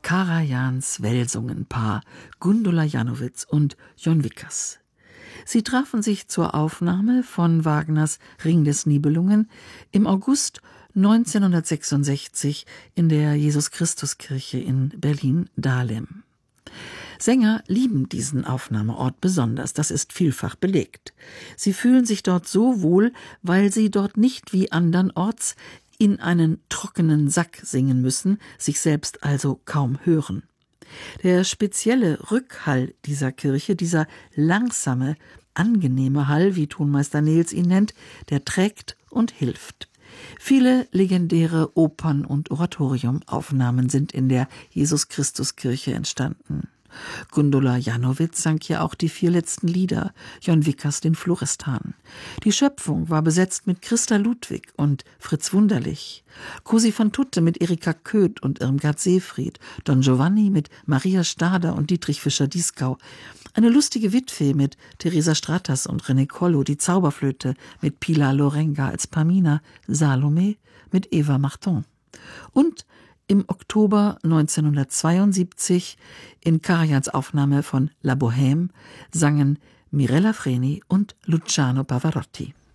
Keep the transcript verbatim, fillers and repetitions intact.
Karajans Welsungen-Paar Gundula Janowitz und Jon Vickers. Sie trafen sich zur Aufnahme von Wagners Ring des Nibelungen im August neunzehnhundertsechsundsechzig in der Jesus-Christus-Kirche in Berlin-Dahlem. Sänger lieben diesen Aufnahmeort besonders, das ist vielfach belegt. Sie fühlen sich dort so wohl, weil sie dort nicht wie andernorts in einen trockenen Sack singen müssen, sich selbst also kaum hören. Der spezielle Rückhall dieser Kirche, dieser langsame, angenehme Hall, wie Tonmeister Nehls ihn nennt, der trägt und hilft. Viele legendäre Opern- und Oratoriumaufnahmen sind in der Jesus-Christus-Kirche entstanden. Gundula Janowitz sang ja auch die vier letzten Lieder, Jon Vickers den Florestan. Die Schöpfung war besetzt mit Christa Ludwig und Fritz Wunderlich, Cosi van Tutte mit Erika Köth und Irmgard Seefried, Don Giovanni mit Maria Stader und Dietrich Fischer-Dieskau, eine lustige Witwe mit Teresa Stratas und René Collo, die Zauberflöte mit Pilar Lorenga als Pamina, Salome mit Eva Marton. Und im Oktober neunzehnhundertzweiundsiebzig in Karajans Aufnahme von La Bohème sangen Mirella Freni und Luciano Pavarotti.